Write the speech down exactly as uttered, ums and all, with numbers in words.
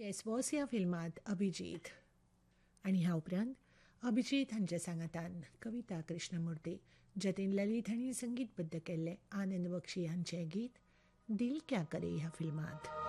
Yes boss ह्या फिल्मात अभिजीत आणि ह्या उपरांत अभिजीत हांच्या सांगातान कविता कृष्णमूर्ती, जतीन ललित हांणी संगीतबद्ध केल्ले आनंद बक्षी हांचें गीत दिल क्या करे ह्या फिल्मात.